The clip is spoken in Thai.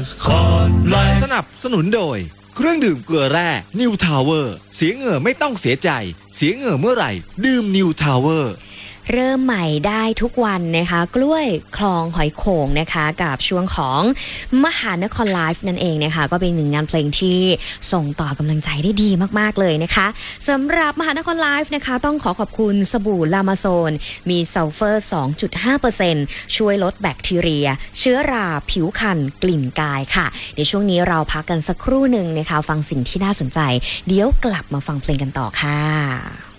สนับสนุนโดยเครื่องดื่มเกลือแร่นิวทาวเวอร์เสียเหงื่อไม่ต้องเสียใจเสียเหงื่อเมื่อไหร่ดื่มนิวทาวเวอร์เริ่มใหม่ได้ทุกวันนะคะกล้วยคลองหอยโข่งนะคะกับช่วงของมหานครไลฟ์นั่นเองนะคะก็เป็นหนึ่งงานเพลงที่ส่งต่อกำลังใจได้ดีมากๆเลยนะคะสำหรับมหานครไลฟ์นะคะต้องขอบคุณสบู่ลามาโซนมีซัลเฟอร์ 2.5% ช่วยลดแบคทีเรียเชื้อราผิวคันกลิ่นกายค่ะในช่วงนี้เราพักกันสักครู่หนึ่งนะคะฟังสิ่งที่น่าสนใจเดี๋ยวกลับมาฟังเพลงกันต่อค่ะ